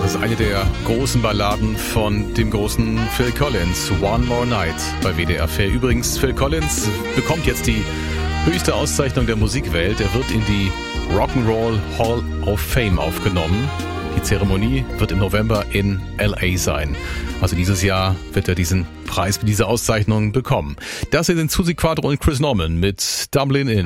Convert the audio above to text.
Das ist eine der großen Balladen von dem großen Phil Collins, One More Night bei WDR 4. Übrigens, Phil Collins bekommt jetzt die höchste Auszeichnung der Musikwelt. Er wird in die Rock'n'Roll Hall of Fame aufgenommen. Die Zeremonie wird im November in L.A. sein. Also dieses Jahr wird er diesen Preis für diese Auszeichnung bekommen. Das hier sind Suzi Quatro und Chris Norman mit Dublin Inn.